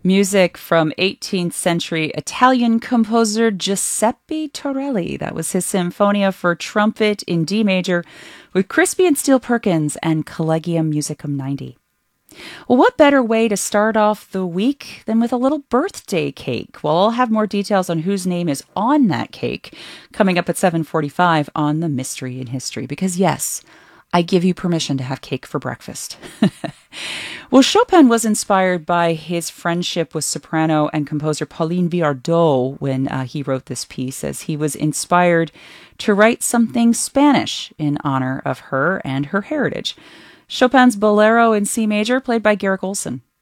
Music from 18th century Italian composer Giuseppe Torelli. That was his Sinfonia for trumpet in D major with Crispy and Steele Perkins and Collegium Musicum 90. Well, what better way to start off the week than with a little birthday cake? Well, I'll have more details on whose name is on that cake coming up at 7:45 on The Mystery in History. Because yes, I give you permission to have cake for breakfast. Well, Chopin was inspired by his friendship with soprano and composer Pauline Viardot when he wrote this piece, as he was inspired to write something Spanish in honor of her and her heritage. Chopin's Bolero in C major, played by Garrick Oldson.